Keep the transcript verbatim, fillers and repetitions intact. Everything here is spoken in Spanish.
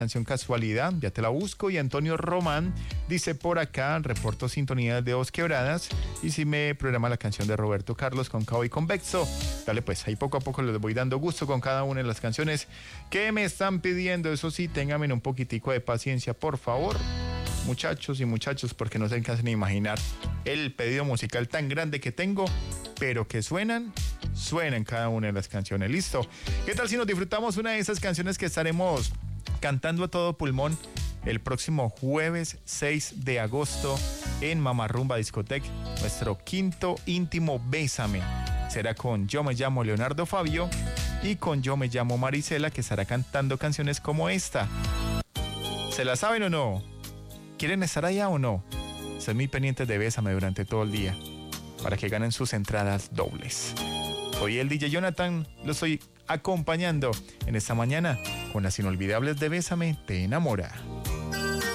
canción Casualidad, ya te la busco. Y Antonio Román dice por acá, reporto sintonía de Dos Quebradas y si me programa la canción de Roberto Carlos con Cao y Convexo. Dale pues, ahí poco a poco les voy dando gusto con cada una de las canciones que me están pidiendo. Eso sí, ténganme un poquitico de paciencia, por favor, muchachos y muchachos, porque no se alcanzan a imaginar el pedido musical tan grande que tengo, pero que suenan, suenan cada una de las canciones. Listo. ¿Qué tal si nos disfrutamos una de esas canciones que estaremos cantando a todo pulmón el próximo jueves seis de agosto en Mamarrumba Discotec? Nuestro quinto íntimo Bésame será con Yo me llamo Leonardo Fabio y con Yo me llamo Marisela, que estará cantando canciones como esta. ¿Se la saben o no? ¿Quieren estar allá o no? Estén muy pendientes de Bésame durante todo el día para que ganen sus entradas dobles. Soy el D J Jonathan, lo estoy acompañando en esta mañana con las inolvidables de Bésame Te Enamora.